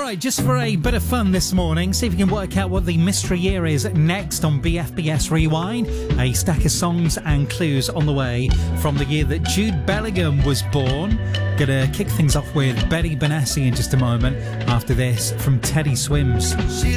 Alright, just for a bit of fun this morning, see if you can work out what the mystery year is next on BFBS Rewind. A stack of songs and clues on the way from the year that Jude Bellingham was born. Gonna kick things off with Betty Benassi in just a moment. After this, from Teddy Swims. She